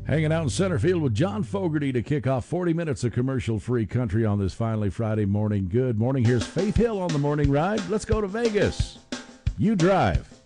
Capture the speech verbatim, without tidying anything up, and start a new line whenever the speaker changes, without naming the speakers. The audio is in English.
Hanging out in center field with John Fogerty to kick off forty minutes of commercial-free country on this finally Friday morning. Good morning. Here's Faith Hill on the morning ride. Let's go to Vegas. You drive.